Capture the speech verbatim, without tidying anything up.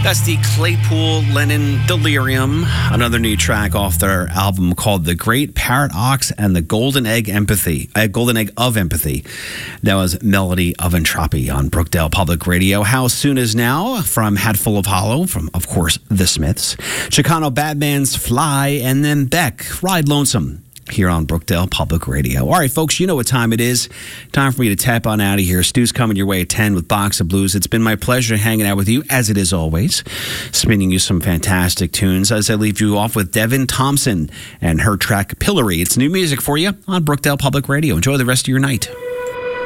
That's the Claypool Lennon Delirium, another new track off their album called The Great Parrot Ox and the Golden Egg Empathy, uh, Golden Egg of Empathy. That was Melody of Entropy on Brookdale Public Radio. How Soon Is Now from Hatful of Hollow, from, of course, The Smiths. Chicano Batman's Fly, and then Beck, Ride Lonesome, here on Brookdale Public Radio. All right, folks, you know what time it is. Time for me to tap on out of here. Stu's coming your way at ten with Box of Blues. It's been my pleasure hanging out with you, as it is always, spinning you some fantastic tunes as I leave you off with Devin Thompson and her track Pillory. It's new music for you on Brookdale Public Radio. Enjoy the rest of your night.